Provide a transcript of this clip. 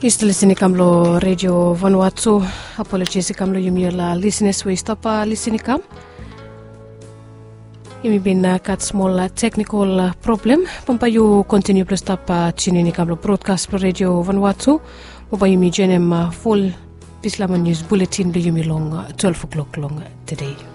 Still listening kamlo Radio Vanuatu. Apologies kamlo yumiola listeners we stop listening kam. Yumi been got small technical problem. Pampa you continue to stop chini kamlo broadcast pro Radio Vanuatu. Pampa yumi jenem full Bislaman news bulletin do yumi long 12 o'clock long today.